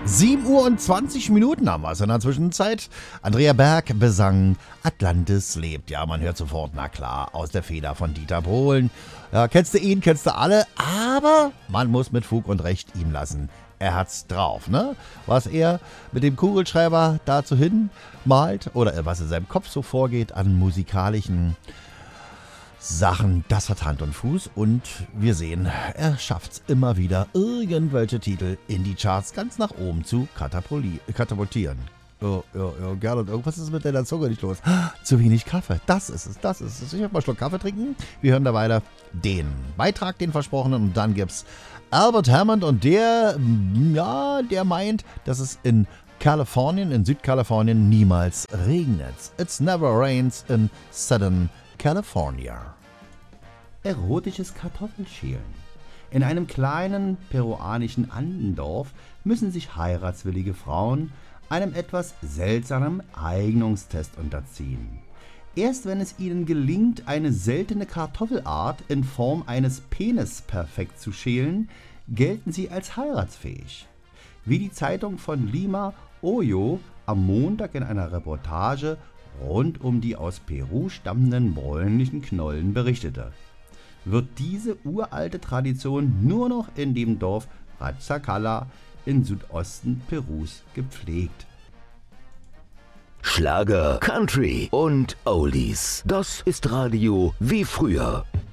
7:20 haben wir es in der Zwischenzeit. Andrea Berg besang Atlantis lebt. Ja, man hört sofort, na klar, aus der Feder von Dieter Bohlen. Ja, kennst du ihn, kennst du alle, aber man muss mit Fug und Recht ihm lassen. Er hat's drauf, ne? Was er mit dem Kugelschreiber dazu hin malt oder was in seinem Kopf so vorgeht an musikalischen Sachen, das hat Hand und Fuß und wir sehen, er schafft's immer wieder, irgendwelche Titel in die Charts ganz nach oben zu katapultieren. Gerhard, irgendwas ist mit der Zunge nicht los. Zu wenig Kaffee, das ist es. Ich werde mal einen Schluck Kaffee trinken. Wir hören da weiter den Beitrag, den versprochenen, und dann gibt's Albert Hammond und der meint, dass es in Südkalifornien niemals regnet. It's never rains in Southern California. Erotisches Kartoffelschälen. In einem kleinen peruanischen Andendorf müssen sich heiratswillige Frauen einem etwas seltsamen Eignungstest unterziehen. Erst wenn es ihnen gelingt, eine seltene Kartoffelart in Form eines Penis perfekt zu schälen, gelten sie als heiratsfähig. Wie die Zeitung von Lima Hoyo am Montag in einer Reportage rund um die aus Peru stammenden bräunlichen Knollen berichtete, wird diese uralte Tradition nur noch in dem Dorf Razacala im Südosten Perus gepflegt. Schlager, Country und Oldies. Das ist Radio wie früher.